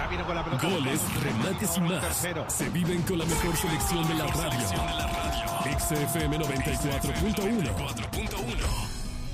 viene con la pelota. Goles, remates y más. Se viven con la mejor selección de la radio. XFM 94.1.